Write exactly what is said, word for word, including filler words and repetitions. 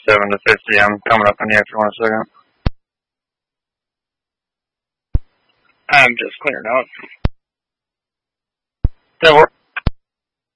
seven to fifty. I'm coming up on you for one second. I'm just clearing out. That work?